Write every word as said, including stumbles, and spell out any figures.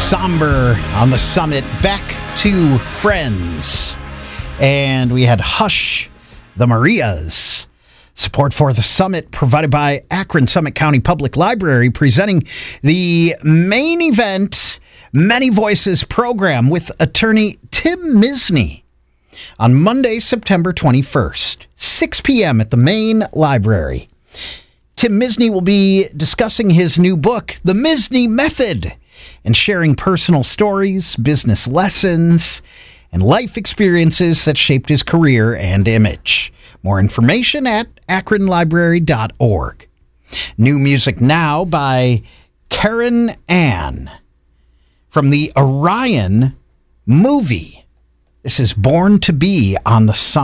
somber on the summit. Back to Friends. And we had Hush, the Marias. Support for the summit provided by Akron Summit County Public Library, presenting the main event, Many Voices program with attorney Tim Misny on Monday, September twenty-first, six p.m. at the main library. Tim Misny will be discussing his new book, The Misny Method, and sharing personal stories, business lessons, and life experiences that shaped his career and image. More information at akron library dot org. New music now by Karen Ann from the Orion movie. This is Born to Be on the Sun.